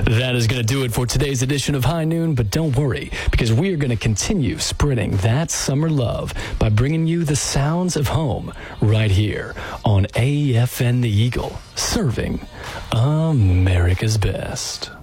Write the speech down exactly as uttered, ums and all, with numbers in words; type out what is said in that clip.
That is going to do it for today's edition of High Noon, but don't worry, because we are going to continue spreading that summer love by bringing you the sounds of home right here on A E F N The Eagle, serving America's best.